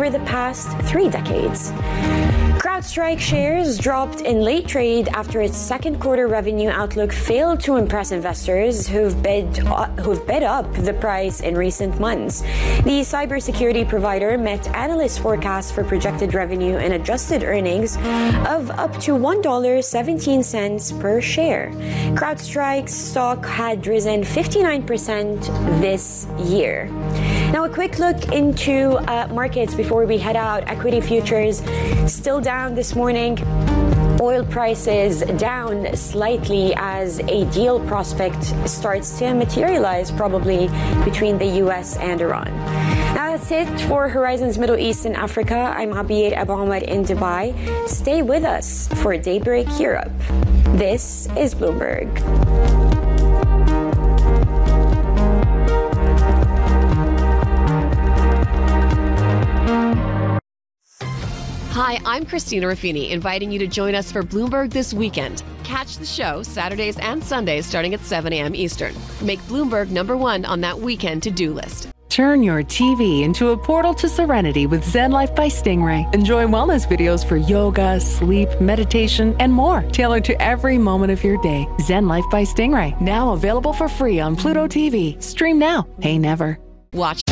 over the past 3 decades. CrowdStrike shares dropped in late trade after its second quarter revenue outlook failed to impress investors who've bid up the price in recent months. The cybersecurity provider met analyst forecasts for projected revenue and adjusted earnings of up to $1.17 per share. CrowdStrike's stock had risen 59% this year. Now, a quick look into markets before we head out. Equity futures still down this morning. Oil prices down slightly as a deal prospect starts to materialize probably between the U.S. and Iran. Now that's it for Horizons Middle East and Africa. I'm Abiyed Abu Ahmed in Dubai. Stay with us for Daybreak Europe. This is Bloomberg. Hi, I'm Christina Ruffini, inviting you to join us for Bloomberg This Weekend. Catch the show Saturdays and Sundays starting at 7 a.m. Eastern. Make Bloomberg #1 on that weekend to-do list. Turn your TV into a portal to serenity with Zen Life by Stingray. Enjoy wellness videos for yoga, sleep, meditation, and more, tailored to every moment of your day. Zen Life by Stingray, now available for free on Pluto TV. Stream now, pay never. Watch